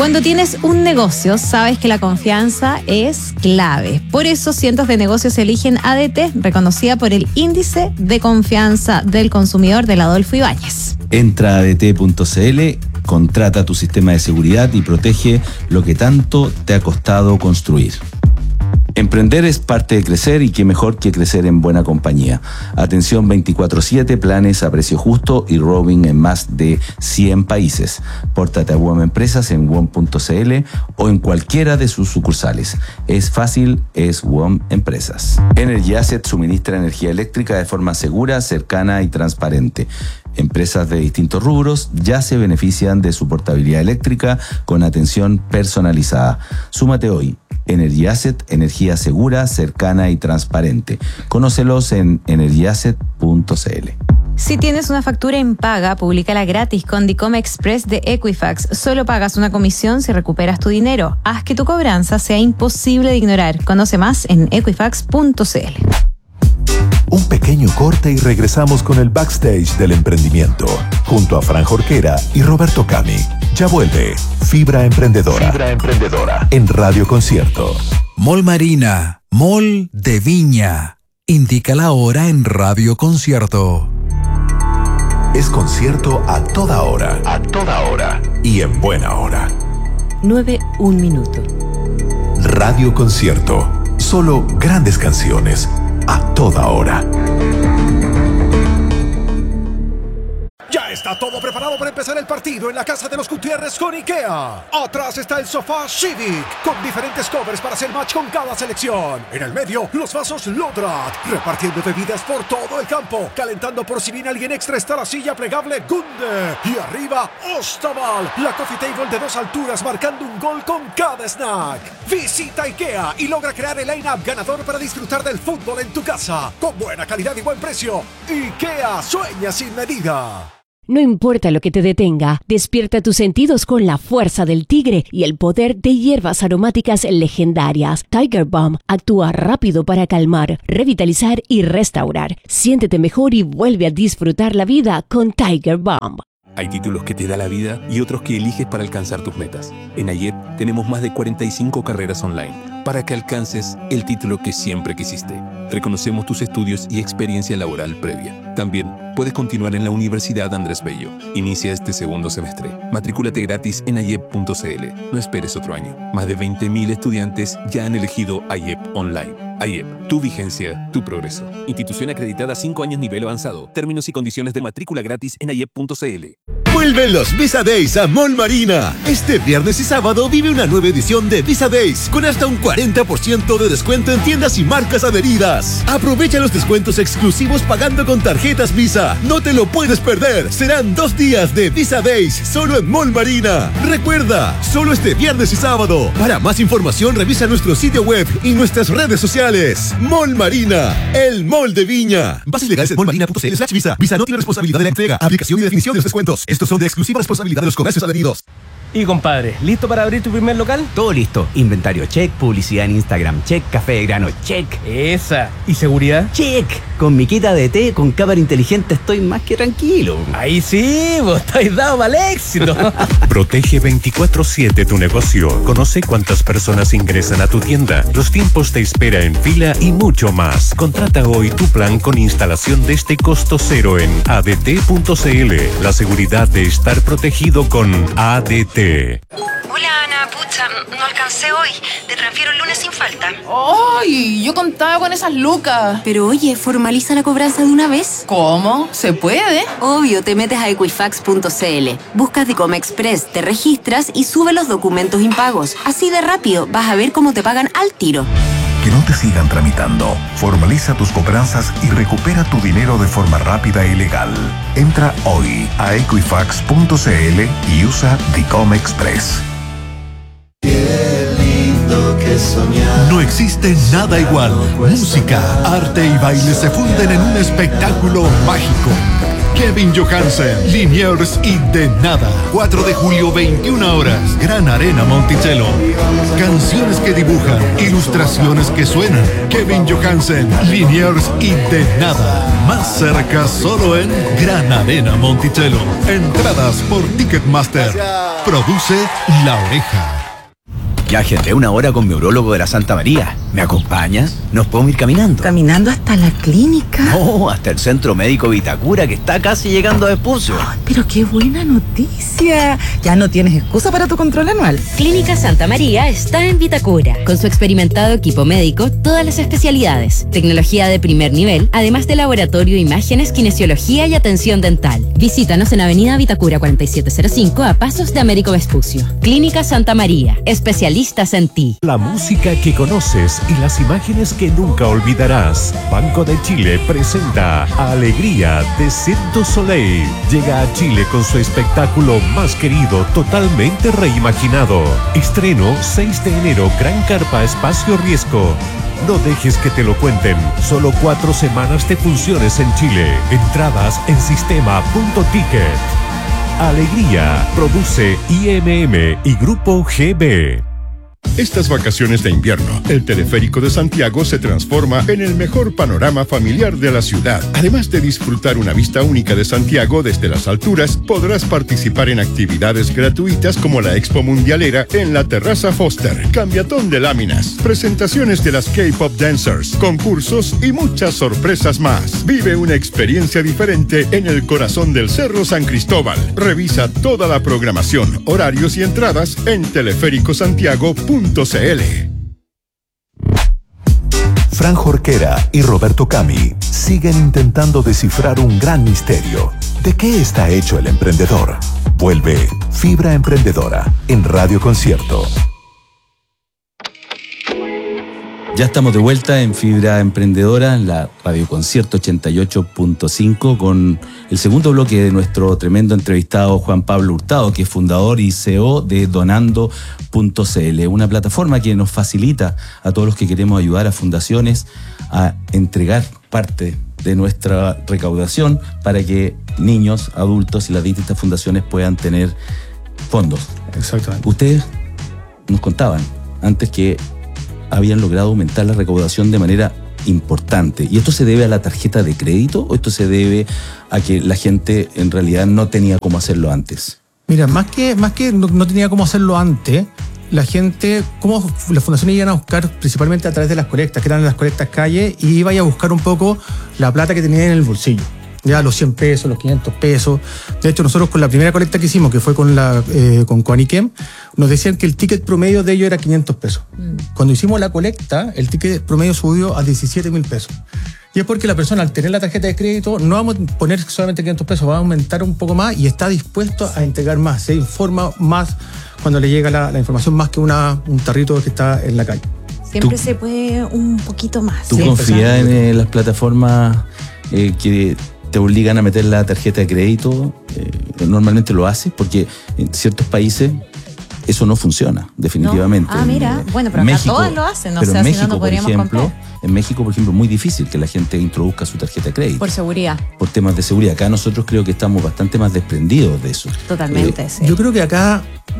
Cuando tienes un negocio, sabes que la confianza es clave. Por eso, cientos de negocios eligen ADT, reconocida por el Índice de Confianza del Consumidor del Adolfo Ibáñez. Entra a adt.cl, contrata tu sistema de seguridad y protege lo que tanto te ha costado construir. Emprender es parte de crecer y qué mejor que crecer en buena compañía. Atención 24/7, planes a precio justo y roaming en más de 100 países. Pórtate a WOM Empresas en WOM.cl o en cualquiera de sus sucursales. Es fácil, es WOM Empresas. Energy Asset suministra energía eléctrica de forma segura, cercana y transparente. Empresas de distintos rubros ya se benefician de su portabilidad eléctrica con atención personalizada. Súmate hoy. Energy Asset, energía segura, cercana y transparente. Conócelos en energyasset.cl. Si tienes una factura impaga, públicala gratis con Dicom Express de Equifax. Solo pagas una comisión si recuperas tu dinero. Haz que tu cobranza sea imposible de ignorar. Conoce más en equifax.cl. Un pequeño corte y regresamos con el backstage del emprendimiento, junto a Fran Jorquera y Roberto Cami. Ya vuelve Fibra Emprendedora. Fibra Emprendedora en Radio Concierto. Mall Marina, Mall de Viña. Indica la hora en Radio Concierto. Es concierto a toda hora. A toda hora. Y en buena hora. 9:01. Radio Concierto. Solo grandes canciones. A toda hora. Ya está todo preparado para empezar el partido en la casa de los Gutiérrez con IKEA. Atrás está el sofá Civic, con diferentes covers para hacer match con cada selección. En el medio, los vasos Lodrat, repartiendo bebidas por todo el campo. Calentando por si viene alguien extra está la silla plegable Gunde. Y arriba, Ostaval, la coffee table de 2 alturas marcando un gol con cada snack. Visita IKEA y logra crear el line-up ganador para disfrutar del fútbol en tu casa. Con buena calidad y buen precio. IKEA sueña sin medida. No importa lo que te detenga, despierta tus sentidos con la fuerza del tigre y el poder de hierbas aromáticas legendarias. Tiger Balm actúa rápido para calmar, revitalizar y restaurar. Siéntete mejor y vuelve a disfrutar la vida con Tiger Balm. Hay títulos que te da la vida y otros que eliges para alcanzar tus metas. En AYEP tenemos más de 45 carreras online para que alcances el título que siempre quisiste. Reconocemos tus estudios y experiencia laboral previa. También puedes continuar en la Universidad Andrés Bello. Inicia este segundo semestre. Matrículate gratis en ayep.cl. No esperes otro año. Más de 20.000 estudiantes ya han elegido AYEP Online. AYEP, tu vigencia, tu progreso. Institución acreditada 5 años nivel avanzado. Términos y condiciones de matrícula gratis en ayep.cl. Vuelven los Visa Days a Mall Marina. Este viernes y sábado vive una nueva edición de Visa Days con hasta un 40% de descuento en tiendas y marcas adheridas. Aprovecha los descuentos exclusivos pagando con tarjetas Visa. No te lo puedes perder. Serán 2 días de Visa Days solo en Mall Marina. Recuerda, solo este viernes y sábado. Para más información revisa nuestro sitio web y nuestras redes sociales. Mall Marina, el mall de Viña. Bases legales en mallmarina.cl/visa. Visa no tiene responsabilidad de la entrega, aplicación y definición de los descuentos. Estos son de exclusiva responsabilidad de los comercios adheridos. Y compadre, ¿listo para abrir tu primer local? Todo listo. Inventario check, publicidad en Instagram check, café de grano check. Esa. ¿Y seguridad? Check. Con mi quita de té con cámara inteligente estoy más que tranquilo. Ahí sí, vos estáis dado para el éxito. Protege 24/7 tu negocio. Conoce cuántas personas ingresan a tu tienda, los tiempos de espera en fila y mucho más. Contrata hoy tu plan con instalación desde costo cero en adt.cl. La seguridad de estar protegido con ADT. Hola Ana, pucha, no alcancé hoy. Te transfiero el lunes sin falta. ¡Ay! Yo contaba con esas lucas. Pero oye, formaliza la cobranza de una vez. ¿Cómo? ¿Se puede? Obvio, te metes a equifax.cl, buscas Dicom Express, te registras y sube los documentos impagos. Así de rápido, vas a ver cómo te pagan al tiro. Que no te sigan tramitando. Formaliza tus cobranzas y recupera tu dinero de forma rápida y legal. Entra hoy a equifax.cl y usa Dicom Express. No existe nada igual. Música, arte y baile se funden en un espectáculo mágico. Kevin Johansen, Liniers y De Nada. 4 de julio, 21 horas. Gran Arena Monticello. Canciones que dibujan, ilustraciones que suenan. Kevin Johansen, Liniers y De Nada. Más cerca solo en Gran Arena Monticello. Entradas por Ticketmaster. Produce La Oreja. Ya agendé una hora con mi urólogo de la Santa María. ¿Me acompaña? ¿Nos podemos ir caminando? ¿Caminando hasta la clínica? No, hasta el Centro Médico Vitacura, que está casi llegando a Vespucio. Pero qué buena noticia. Ya no tienes excusa para tu control anual. Clínica Santa María está en Vitacura. Con su experimentado equipo médico, todas las especialidades, tecnología de primer nivel, además de laboratorio, imágenes, kinesiología y atención dental. Visítanos en Avenida Vitacura 4705 a pasos de Américo Vespucio. Clínica Santa María, especialistas en ti. La música que conoces y las imágenes que nunca olvidarás. Banco de Chile presenta Alegría de Cirque du Soleil. Llega a Chile con su espectáculo más querido, totalmente reimaginado. Estreno 6 de enero, Gran Carpa Espacio Riesgo. No dejes que te lo cuenten. Solo 4 semanas de funciones en Chile. Entradas en sistema.ticket. Alegría produce IMM y Grupo GB. Estas vacaciones de invierno, el teleférico de Santiago se transforma en el mejor panorama familiar de la ciudad. Además de disfrutar una vista única de Santiago desde las alturas, podrás participar en actividades gratuitas como la Expo Mundialera en la Terraza Foster, cambiatón de láminas, presentaciones de las K-Pop Dancers, concursos y muchas sorpresas más. Vive una experiencia diferente en el corazón del Cerro San Cristóbal. Revisa toda la programación, horarios y entradas en teleféricosantiago.cl. Fran Jorquera y Roberto Cami siguen intentando descifrar un gran misterio. ¿De qué está hecho el emprendedor? Vuelve Fibra Emprendedora en Radio Concierto. Ya estamos de vuelta en Fibra Emprendedora, en la Radio Concierto 88.5, con el segundo bloque de nuestro tremendo entrevistado Juan Pablo Hurtado, que es fundador y CEO de Donando.cl, una plataforma que nos facilita a todos los que queremos ayudar a fundaciones a entregar parte de nuestra recaudación para que niños, adultos y las distintas fundaciones puedan tener fondos. Exactamente. Ustedes nos contaban antes que habían logrado aumentar la recaudación de manera importante. ¿Y esto se debe a la tarjeta de crédito o esto se debe a que la gente en realidad no tenía cómo hacerlo antes? Mira, más que no tenía cómo hacerlo antes, la gente, como las fundaciones iban a buscar principalmente a través de las colectas, que eran las colectas calle, y iban a buscar un poco la plata que tenían en el bolsillo. Ya los 100 pesos, los 500 pesos. De hecho, nosotros con la primera colecta que hicimos, que fue con Coaniquem, nos decían que el ticket promedio de ellos era 500 pesos. Cuando hicimos la colecta, el ticket promedio subió a 17.000 pesos. Y es porque la persona, al tener la tarjeta de crédito, no vamos a poner solamente 500 pesos, va a aumentar un poco más y está dispuesto a entregar más. Se informa más cuando le llega la información, más que un tarrito que está en la calle. Siempre se puede un poquito más. ¿Tú confías en las plataformas que te obligan a meter la tarjeta de crédito? Normalmente lo haces porque en ciertos países eso no funciona, definitivamente. No. Ah, mira, bueno, pero acá todas lo hacen, pero si no podríamos comprar. En México, por ejemplo, es muy difícil que la gente introduzca su tarjeta de crédito. Por seguridad. Por temas de seguridad. Acá nosotros creo que estamos bastante más desprendidos de eso. Totalmente, sí. Yo creo que acá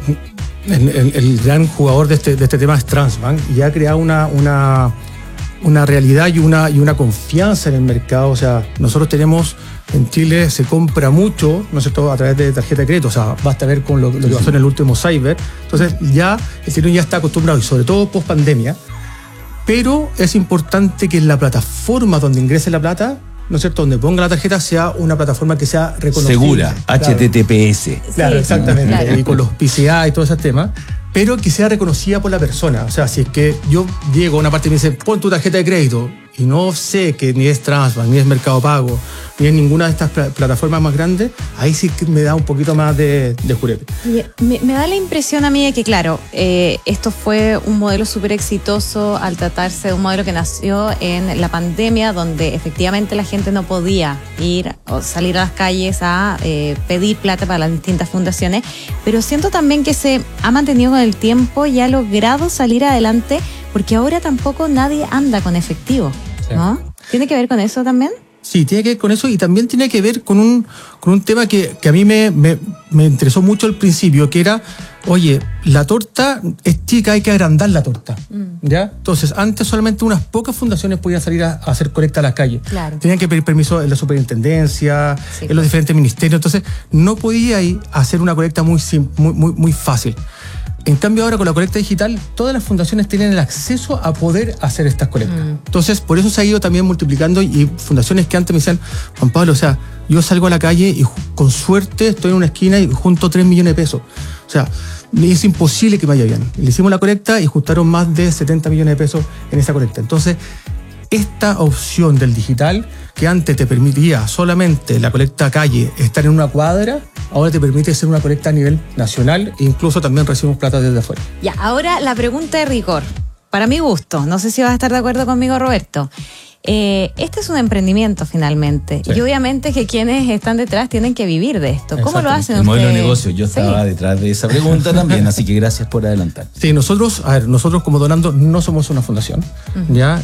el gran jugador de este tema es Transbank y ha creado una realidad y una confianza en el mercado. O sea, nosotros tenemos, en Chile se compra mucho, ¿no es cierto?, a través de tarjeta de crédito. O sea, basta ver con lo que pasó en el último Cyber. Entonces ya el chileno ya está acostumbrado, y sobre todo post pandemia. Pero es importante que en la plataforma donde ingrese la plata, ¿no es cierto?, donde ponga la tarjeta, sea una plataforma que sea reconocida. Segura, claro. HTTPS. Claro, Sí, exactamente. claro. Y con los PCA y todos esos temas. Pero que sea reconocida por la persona. O sea, si es que yo llego a una parte y me dicen, pon tu tarjeta de crédito, y no sé que ni es Transbank, ni es Mercado Pago, ni es ninguna de estas plataformas más grandes, ahí sí que me da un poquito más de jurepe. Me da la impresión a mí de que, claro, esto fue un modelo súper exitoso al tratarse de un modelo que nació en la pandemia, donde efectivamente la gente no podía ir o salir a las calles a pedir plata para las distintas fundaciones, pero siento también que se ha mantenido con el tiempo y ha logrado salir adelante, porque ahora tampoco nadie anda con efectivo, ¿no? ¿Tiene que ver con eso también? Sí, tiene que ver con eso y también tiene que ver con un tema que a mí me interesó mucho al principio, que era, oye, la torta es chica, hay que agrandar la torta. ¿Ya? Entonces, antes solamente unas pocas fundaciones podían salir a hacer colecta a las calles. Claro. Tenían que pedir permiso en la superintendencia, en los diferentes ministerios. Entonces, no podía ir a hacer una colecta muy fácil. En cambio, ahora con la colecta digital, todas las fundaciones tienen el acceso a poder hacer estas colectas. Entonces, por eso se ha ido también multiplicando y fundaciones que antes me decían, Juan Pablo, o sea, yo salgo a la calle y con suerte estoy en una esquina y junto 3 millones de pesos. O sea, es imposible que vaya bien. Le hicimos la colecta y juntaron más de 70 millones de pesos en esa colecta. Entonces, esta opción del digital, que antes te permitía solamente la colecta a calle, estar en una cuadra, ahora te permite hacer una colecta a nivel nacional e incluso también recibimos plata desde afuera. Ya, ahora la pregunta de rigor, para mi gusto, no sé si vas a estar de acuerdo conmigo, Roberto. Este es un emprendimiento finalmente, y obviamente que quienes están detrás tienen que vivir de esto. ¿Cómo lo hacen ustedes? El modelo de negocio, yo estaba detrás de esa pregunta también, así que gracias por adelantar. Sí, nosotros como Donando no somos una fundación, ¿ya?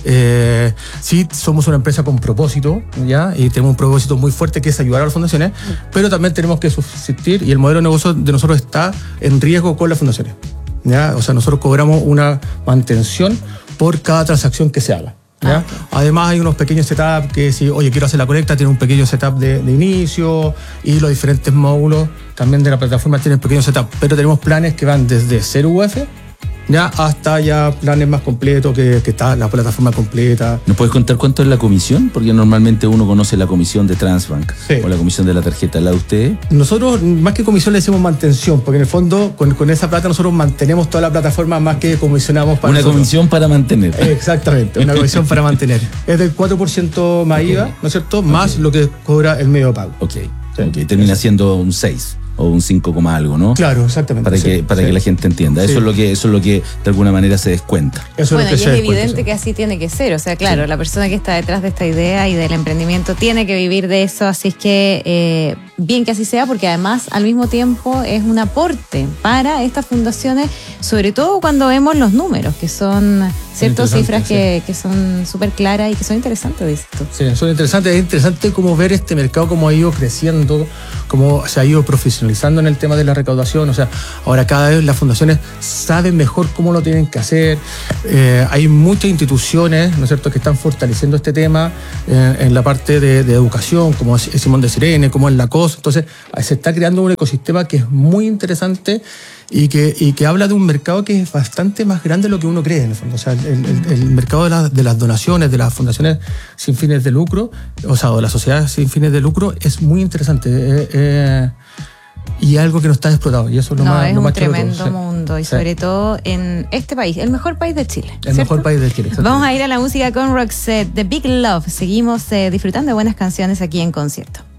Sí somos una empresa con propósito, ¿ya? Y tenemos un propósito muy fuerte que es ayudar a las fundaciones, pero también tenemos que subsistir y el modelo de negocio de nosotros está en riesgo con las fundaciones, ¿ya? O sea, nosotros cobramos una mantención por cada transacción que se haga. ¿Ya? Además hay unos pequeños setups que si, oye, quiero hacer la colecta, tiene un pequeño setup de inicio y los diferentes módulos también de la plataforma tienen pequeños setups, pero tenemos planes que van desde 0 UF ya hasta ya planes más completos que está la plataforma completa. ¿Nos puedes contar cuánto es la comisión? Porque normalmente uno conoce la comisión de Transbank o la comisión de la tarjeta. ¿La de ustedes? Nosotros, más que comisión, le decimos mantención, porque en el fondo con esa plata nosotros mantenemos toda la plataforma más que comisionamos para una nosotros. Comisión para mantener. Exactamente, una comisión para mantener. Es del 4% más IVA, ¿no es cierto? Más lo que cobra el medio de pago. Ok, termina siendo un 6. O un 5, algo, ¿no? Claro, exactamente. Para que la gente entienda. Eso es lo que de alguna manera se descuenta. Bueno, y es evidente que así tiene que ser. O sea, claro, la persona que está detrás de esta idea y del emprendimiento tiene que vivir de eso. Así es que bien que así sea, porque además al mismo tiempo es un aporte para estas fundaciones, sobre todo cuando vemos los números, que son ciertas cifras que son súper claras y que son interesantes, dices tú. Sí, son interesantes. Es interesante cómo ver este mercado, cómo ha ido creciendo, cómo se ha ido profesionalizando en el tema de la recaudación. O sea, ahora cada vez las fundaciones saben mejor cómo lo tienen que hacer. Hay muchas instituciones, ¿no es cierto?, que están fortaleciendo este tema en la parte de educación, como es Simón de Sirene, como es la COS. Entonces, se está creando un ecosistema que es muy interesante y que habla de un mercado que es bastante más grande de lo que uno cree, en el fondo. O sea, el mercado de las donaciones, de las fundaciones sin fines de lucro, o sea, de las sociedades sin fines de lucro, es muy interesante. Y algo que no está explotado. Y eso es lo más es lo un más tremendo mundo. Y sobre todo en este país, el mejor país de Chile. El mejor país de Chile. Vamos a ir a la música con Roxette, The Big Love. Seguimos disfrutando de buenas canciones aquí en Concierto.